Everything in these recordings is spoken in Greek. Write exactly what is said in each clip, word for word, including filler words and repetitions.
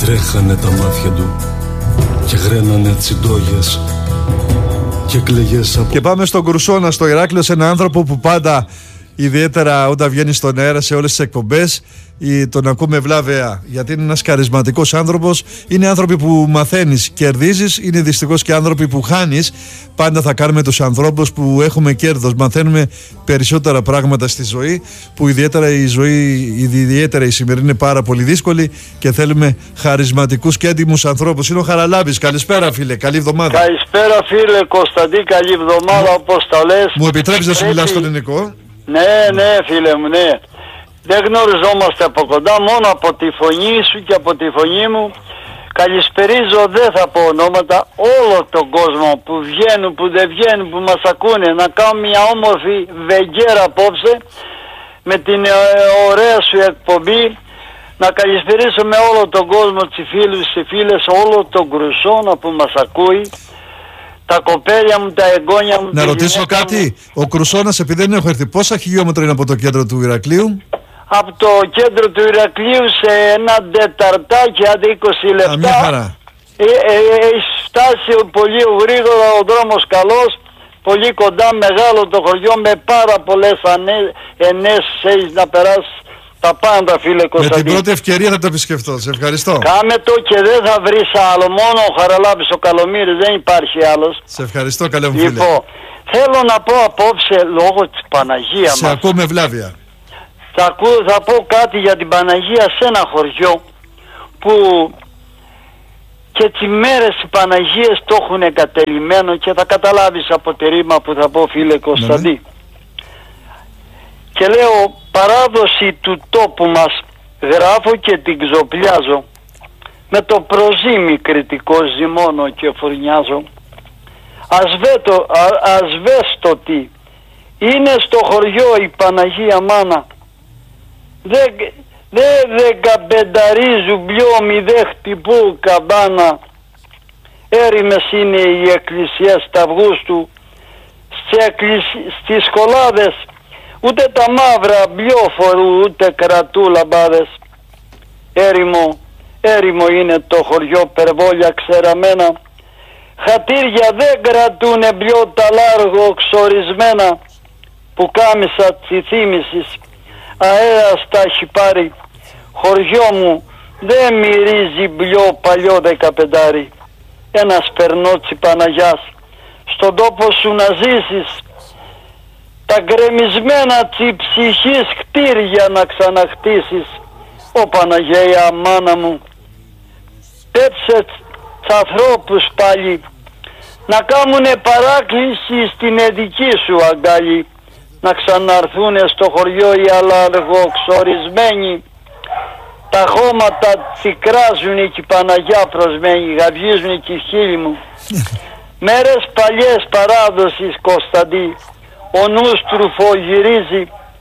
τρέχανε τα μάτια του και γραίνανε τσιντόγιες και κλαιγές από... Και πάμε στον Κρουσόνα, στο Ηράκλειο, σε έναν άνθρωπο που πάντα, ιδιαίτερα όταν βγαίνει στον αέρα σε όλες τις εκπομπές, τον ακούμε βλάβαια, γιατί είναι ένας καρισματικός άνθρωπος. Είναι άνθρωποι που μαθαίνεις, κερδίζεις. Είναι δυστυχώς και άνθρωποι που χάνεις. Πάντα θα κάνουμε τους ανθρώπους που έχουμε κέρδος. Μαθαίνουμε περισσότερα πράγματα στη ζωή, που ιδιαίτερα η ζωή, ιδιαίτερα η σημερινή, είναι πάρα πολύ δύσκολη και θέλουμε χαρισματικούς και έντιμους ανθρώπους. Είναι ο Χαραλάμπης. Καλησπέρα, φίλε, καλή εβδομάδα. Καλησπέρα, φίλε Κωνσταντή, καλή εβδομάδα, όπως τα λες. Μου επιτρέπεις να σου μιλάς στον ελληνικό? Ναι, ναι, φίλε μου, ναι. Δεν γνωριζόμαστε από κοντά, μόνο από τη φωνή σου και από τη φωνή μου. Καλησπερίζω, δεν θα πω ονόματα, όλο τον κόσμο που βγαίνουν, που δεν βγαίνουν, που μας ακούνε. Να κάνουμε μια όμορφη βεγγέρα απόψε με την ε, ωραία σου εκπομπή. Να καλησπερίσω με όλο τον κόσμο, τις φίλους, τις φίλες, όλο τον Κρουσόνα που μας ακούει. Τα κοπέλια μου, τα εγγόνια μου. Να ρωτήσω κάτι, μου. Ο Κρουσόνας, επειδή δεν έχω έρθει, πόσα χιλιόμετρα είναι από το κέντρο του Ηρακλείου? Από το κέντρο του Ηρακλείου σε ένα τεταρτάκι, άντε είκοσι λεπτά. Α, μια χαρά. Έχει φτάσει πολύ γρήγορα, ο δρόμος καλός, πολύ κοντά, μεγάλο το χωριό, με πάρα πολλές ενέσεις έχεις να περάσεις τα πάντα, φίλε Κωνσταντίνο. Με την πρώτη ευκαιρία θα το επισκεφτώ, σε ευχαριστώ. Κάμε το και δεν θα βρεις άλλο, μόνο ο Χαραλάμπης, ο Καλομύρης, δεν υπάρχει άλλος. Σε ευχαριστώ, καλέ μου φίλε. Λοιπόν, θέλω να πω απόψε, λόγω της Παναγίας σε μας. ακούω με βλάβεια. Θα, ακού, θα πω κάτι για την Παναγία σε ένα χωριό που και τις μέρες οι Παναγίες το έχουν εγκατελειμμένο και θα καταλάβεις από τη ρήμα που θα πω, φίλε Κωνσταντή. Ναι. Και λέω, παράδοση του τόπου μας γράφω και την ξοπλιάζω, με το προζύμι κριτικό ζυμώνω και φουρνιάζω. Ασβέτο, α, ασβέστοτη είναι στο χωριό η Παναγία Μάνα. Δεν δε, δεκαπενταρίζουν πλιόμοι, δε χτυπού καμπάνα. Έρημες είναι οι εκκλησίες τα Αυγούστου. Στις σχολάδες ούτε τα μαύρα μπλιόφορου, ούτε κρατού λαμπάδες. Έρημο, έρημο είναι το χωριό, περβόλια ξεραμένα. Χατήρια δεν κρατούνε μπλιό τα λάργο ξορισμένα. Που κάμισα τσιθύμησης αέρας τα έχει πάρει. Χωριό μου δεν μυρίζει μπλιό παλιό δεκαπεντάρι. Ένα σπερνότσι Παναγιάς στον τόπο σου να ζήσεις. Τα γκρεμισμένα τσι ψυχής κτίρια να ξαναχτίσεις. Ω Παναγία μάνα μου, πέψε τ' ανθρώπους πάλι να κάνουνε παράκληση στην εδική σου αγκάλι. Να ξαναρθούνε στο χωριό οι αλαργοξορισμένοι. Τα χώματα τσικράζουν και η Παναγιά προσμένει. Γαβγίζουν και οι χείλη μου. Μέρες παλιές παράδοσης Κωνσταντή, ο νους τρουφογυρίζει.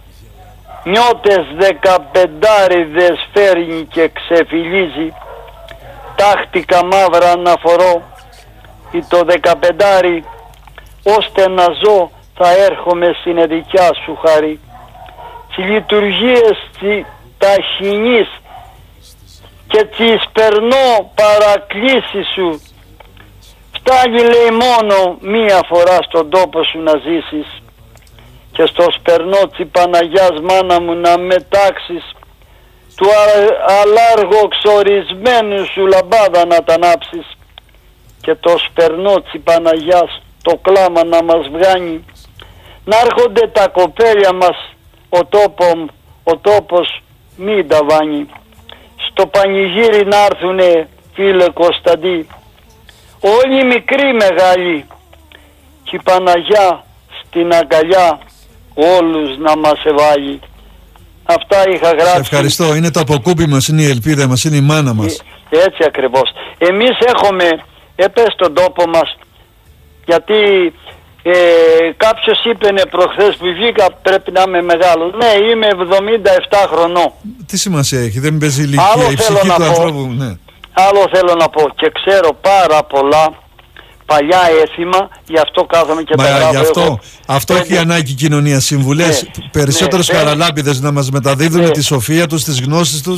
Νιώτες δεκαπεντάριδες φέρνει και ξεφυλίζει. Τάχτικα μαύρα να φορώ ή το δεκαπεντάρι, ώστε να ζω θα έρχομαι στην εδικιά σου χάρη. Τις λειτουργίες ταχυνής και τις περνώ παρακλήσεις σου. Φτάνει λέει μόνο μία φορά στον τόπο σου να ζήσεις. Και στο σπερνό τσι Παναγιάς μάνα μου να μετάξεις του αλάργο ξορισμένου σου λαμπάδα να τα ανάψεις. Και το σπερνό τσι Παναγιάς το κλάμα να μας βγάνει. Να έρχονται τα κοπέλια μας, ο, τόπο, ο τόπος μην τα βάνει. Στο πανηγύρι να έρθουνε, φίλε Κωνσταντή, όλοι μικροί μεγάλοι, και η Παναγιά στην αγκαλιά όλους να μας εβάλει. Αυτά είχα γράψει. Σε ευχαριστώ, είναι το αποκούμπι μας, είναι η ελπίδα μας, είναι η μάνα μας. Ε, έτσι ακριβώς. Εμείς έχουμε, έπες στον τόπο μας, γιατί ε, κάποιος είπαινε προχθές που βγήκα πρέπει να είμαι μεγάλος. Ναι, είμαι εβδομήντα επτά χρονών. Τι σημασία έχει, δεν παίζει ηλικία, η ψυχή του ανθρώπου. Ναι. Άλλο θέλω να πω, και ξέρω πάρα πολλά παλιά έθιμα, γι' αυτό κάθομαι και Μα, τα γράφω. Γι' αυτό, έχω... αυτό πέντε... έχει ανάγκη η κοινωνία. Συμβουλές, ναι, περισσότερους ναι, χαραλάμπηδες να μας μεταδίδουν ναι, τη σοφία τους, τις γνώσεις τους.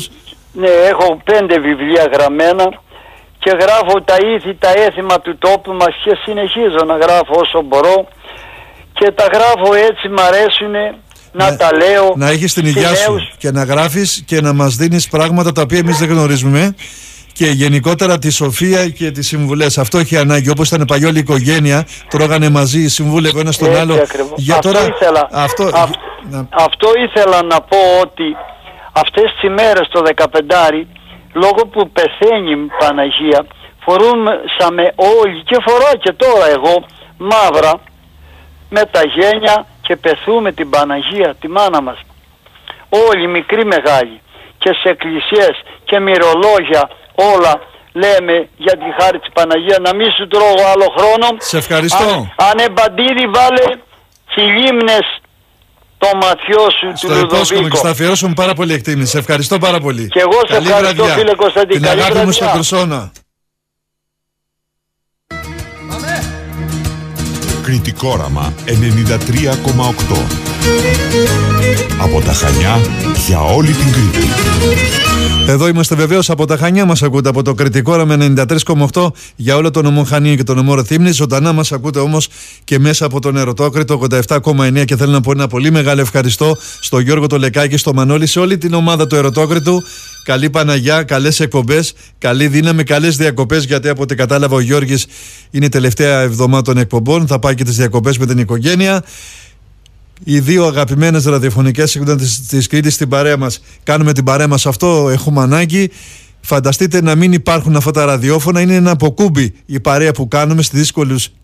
Ναι, έχω πέντε βιβλία γραμμένα και γράφω τα ήθη, τα έθιμα του τόπου μας και συνεχίζω να γράφω όσο μπορώ και τα γράφω έτσι, μ' αρέσουν να, να τα λέω. Να έχεις την υγειά σου και να γράφεις και να μας δίνεις πράγματα τα οποία εμείς δεν γνωρίζουμε και γενικότερα τη σοφία και τις συμβουλές. Αυτό έχει ανάγκη. Όπως ήταν παλιό η οικογένεια, τρώγανε μαζί οι σύμβουλοι ο ένας τον άλλο. Για αυτό, τώρα, ήθελα, αυτό, αυ, να... αυτό ήθελα να πω ότι αυτές τις ημέρες το δεκαπεντάρι, λόγω που πεθαίνει η Παναγία, φορούσαμε όλοι και φορώ και τώρα εγώ μαύρα με τα γένια και πεθούμε την Παναγία, τη μάνα μας. Όλοι, μικροί μεγάλοι, και σε εκκλησίες και μυρολόγια όλα λέμε για τη χάρη της Παναγία. Να μην σου τρώγω άλλο χρόνο. Σε ευχαριστώ. Αν, αν εμπαντήρι βάλε χιλίμνες το ματιό σου στο του Λουδοβίκο. Και στα αφιερώσουμε πάρα πολύ εκτίμηση. Σε ευχαριστώ πάρα πολύ. Και εγώ σε καλή ευχαριστώ βραδιά. Φίλε Κωνσταντή. Την καλή αγάπη βραδιά. μου στον Κρουσόνα. Κρητικόραμα ενενήντα τρία κόμμα οκτώ. Από τα Χανιά για όλη την Κρήτη. Εδώ είμαστε βεβαίως από τα Χανιά, μας ακούτε από το Κρητικόραμα ενενήντα τρία κόμμα οκτώ για όλο το νομό Χανία και το νομό Ρεθύμνη. Ζωντανά μας ακούτε όμως και μέσα από τον Ερωτόκριτο ογδόντα επτά κόμμα εννέα και θέλω να πω ένα πολύ μεγάλο ευχαριστώ στο Γιώργο το Λεκάκη, στο Μανώλη, σε όλη την ομάδα του Ερωτόκριτου. Καλή Παναγιά, καλές εκπομπές, καλή δύναμη, καλές διακοπές, γιατί από ό,τι κατάλαβα ο Γιώργης είναι η τελευταία εβδομάδα των εκπομπών, θα πάει και τις διακοπές με την οικογένεια. Οι δύο αγαπημένες ραδιοφωνικές εκπομπές της Κρήτης στην παρέα μας. Κάνουμε την παρέα μας, αυτό έχουμε ανάγκη. Φανταστείτε να μην υπάρχουν αυτά τα ραδιόφωνα, είναι ένα αποκούμπι η παρέα που κάνουμε στις δύσκολους